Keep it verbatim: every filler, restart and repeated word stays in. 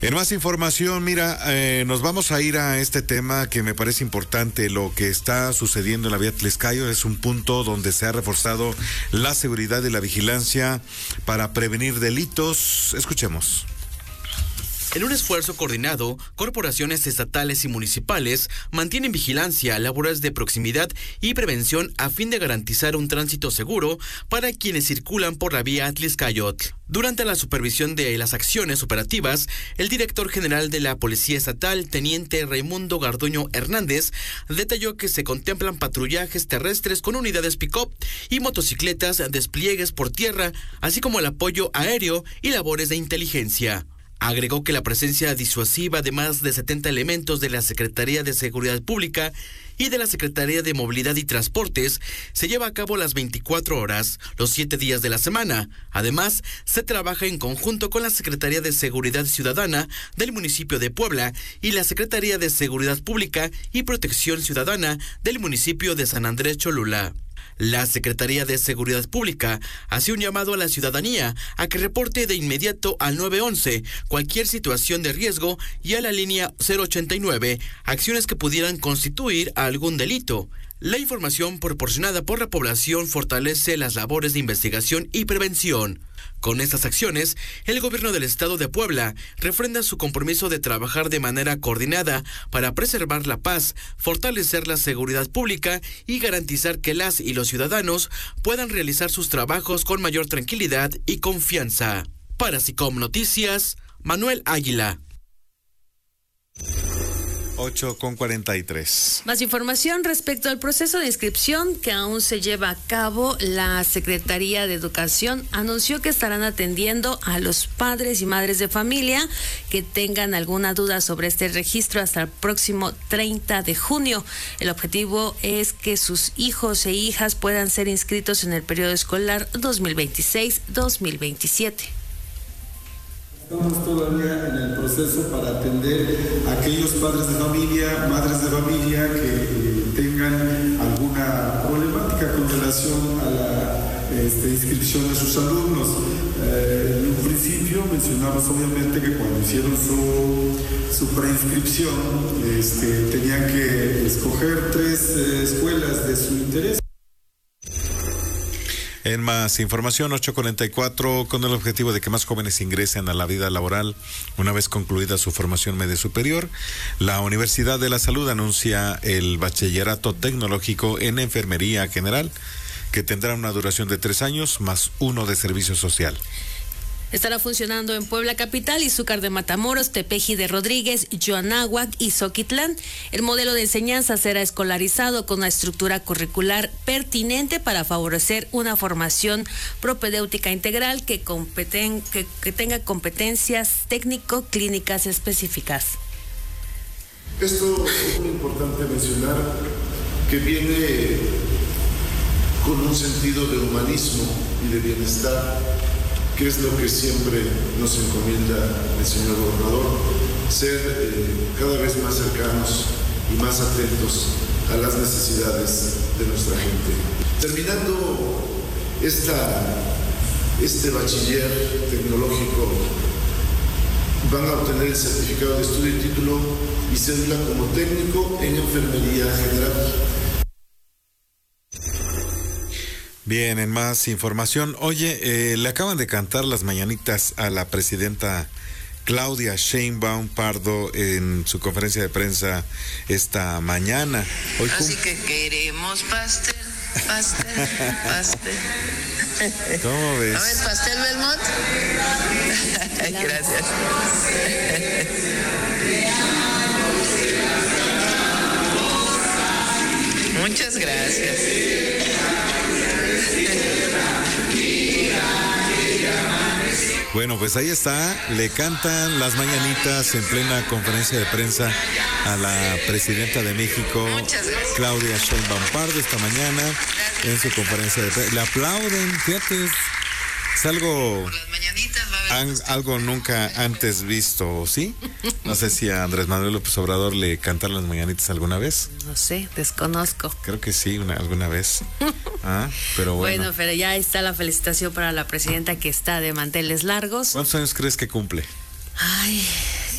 En más información, mira, eh, nos vamos a ir a este tema que me parece importante. Lo que está sucediendo en la vía Tlaxcala es un punto donde se ha reforzado la seguridad y la vigilancia para prevenir delitos. Escuchemos. En un esfuerzo coordinado, corporaciones estatales y municipales mantienen vigilancia, labores de proximidad y prevención a fin de garantizar un tránsito seguro para quienes circulan por la vía Atlixcayotl. Durante la supervisión de las acciones operativas, el director general de la Policía Estatal, teniente Raimundo Garduño Hernández, detalló que se contemplan patrullajes terrestres con unidades pick-up y motocicletas, despliegues por tierra, así como el apoyo aéreo y labores de inteligencia. Agregó que la presencia disuasiva de más de setenta elementos de la Secretaría de Seguridad Pública y de la Secretaría de Movilidad y Transportes se lleva a cabo las veinticuatro horas, los siete días de la semana. Además, se trabaja en conjunto con la Secretaría de Seguridad Ciudadana del municipio de Puebla y la Secretaría de Seguridad Pública y Protección Ciudadana del municipio de San Andrés Cholula. La Secretaría de Seguridad Pública hace un llamado a la ciudadanía a que reporte de inmediato al nueve once cualquier situación de riesgo y a la línea cero ochenta y nueve acciones que pudieran constituir algún delito. La información proporcionada por la población fortalece las labores de investigación y prevención. Con estas acciones, el gobierno del estado de Puebla refrenda su compromiso de trabajar de manera coordinada para preservar la paz, fortalecer la seguridad pública y garantizar que las y los ciudadanos puedan realizar sus trabajos con mayor tranquilidad y confianza. Para SICOM Noticias, Manuel Águila. ocho con cuarenta y tres. Más información respecto al proceso de inscripción que aún se lleva a cabo. La Secretaría de Educación anunció que estarán atendiendo a los padres y madres de familia que tengan alguna duda sobre este registro hasta el próximo treinta de junio. El objetivo es que sus hijos e hijas puedan ser inscritos en el periodo escolar dos mil veintiséis dos mil veintisiete. Estamos todavía en el proceso para atender a aquellos padres de familia, madres de familia que eh, tengan alguna problemática con relación a la este, inscripción de sus alumnos. Eh, en un principio mencionamos obviamente que cuando hicieron su, su preinscripción este, tenían que escoger tres eh, escuelas de su interés. En más información, ocho cuarenta y cuatro, con el objetivo de que más jóvenes ingresen a la vida laboral una vez concluida su formación media superior, la Universidad de la Salud anuncia el bachillerato tecnológico en enfermería general, que tendrá una duración de tres años más uno de servicio social. Estará funcionando en Puebla Capital, Izúcar de Matamoros, Tepeji de Rodríguez, Yoanáhuac y Zoquitlán. El modelo de enseñanza será escolarizado con una estructura curricular pertinente para favorecer una formación propedéutica integral que, competen, que, que tenga competencias técnico-clínicas específicas. Esto es muy importante mencionar que viene con un sentido de humanismo y de bienestar, que es lo que siempre nos encomienda el señor gobernador, ser eh, cada vez más cercanos y más atentos a las necesidades de nuestra gente. Terminando esta, este bachiller tecnológico, van a obtener el certificado de estudio y título y cédula como técnico en enfermería general. Bien, en más información, oye, eh, le acaban de cantar las mañanitas a la presidenta Claudia Sheinbaum Pardo en su conferencia de prensa esta mañana. Hoy Así cum- que queremos pastel, pastel, pastel. ¿Cómo ves? ¿No ves pastel, Belmont? Gracias. Muchas gracias. Bueno, pues ahí está, le cantan las mañanitas en plena conferencia de prensa a la presidenta de México, Claudia Sheinbaum Pardo, esta mañana en su conferencia de prensa. Le aplauden, fíjate, es algo, an, algo nunca antes visto, ¿sí? No sé si a Andrés Manuel López Obrador le cantaron las mañanitas alguna vez. No sé, desconozco. Creo que sí, una, alguna vez. Ah, pero bueno. Bueno, pero ya está la felicitación para la presidenta que está de manteles largos. ¿Cuántos años crees que cumple? Ay,